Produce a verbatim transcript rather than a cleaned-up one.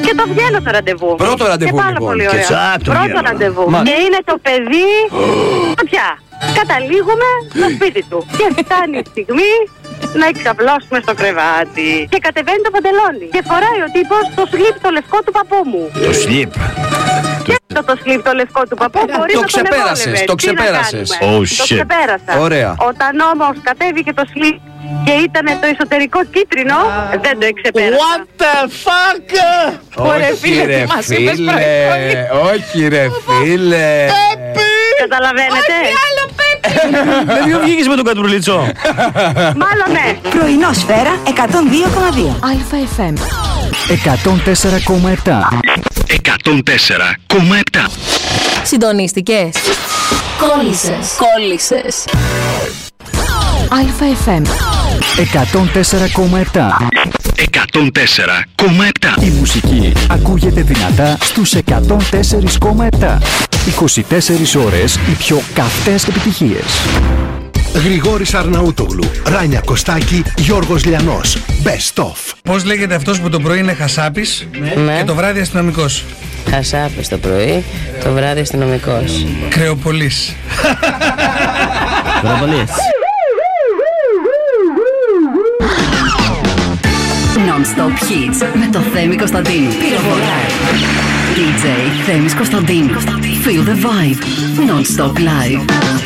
Και το βγαίνω το ραντεβού. Πρώτο ραντεβού, και πάρα λοιπόν. πολύ ωραία. Και Πρώτο ραντεβού. Μα... Και είναι το παιδί πια. Καταλήγουμε στο σπίτι του. Και φτάνει η στιγμή να εξαπλώσουμε στο κρεβάτι. Και κατεβαίνει το παντελόνι. Και φοράει ο τύπος το σλίπ το λευκό του παππού μου. Το σλίπ. Και το, το σλίπ το λευκό του παππού μπορεί το να τον ξεπέρασες, εβόλευε. το Τι να ξεπέρασες. κάνουμε? Oh, το shit. ξεπέρασα. Ωραία. Όταν όμως κατέβηκε το σλίπ και ήταν το εσωτερικό κίτρινο, δεν το εξεπέρασα. What the fuck? Όχι ρε φίλε, όχι ρε φίλε. Καταλαβαίνετε? Δεν πιο βγήκες με τον Κατρουλίτσο. Μάλλον ναι. Πρωινό Σφαίρα εκατόν δύο κόμμα δύο. Α-εφ εμ εκατόν τέσσερα κόμμα επτά. εκατόν τέσσερα κόμμα επτά. Συντονίστηκες. Κόλλησες. Κόλλησες. Α-εφ εμ εκατόν τέσσερα κόμμα επτά. εκατόν τέσσερα κόμμα επτά. Η μουσική ακούγεται δυνατά στους εκατόν τέσσερα κόμμα επτά. είκοσι τέσσερις ώρες οι πιο καυτές επιτυχίες. Γρηγόρης Αρναούτογλου, Ράνια Κωστάκη, Γιώργος Λιανός. Best of. Πώς λέγεται αυτός που το πρωί είναι χασάπης Ναι. και το βράδυ αστυνομικός? Χασάπης το πρωί, το βράδυ αστυνομικός. Κρεοπολής. Κρεοπολής. Non-stop hits με το Θέμη Κωνσταντίνου. ντι τζέι Θέμης Κωνσταντίνου. Feel the vibe. Non-stop live.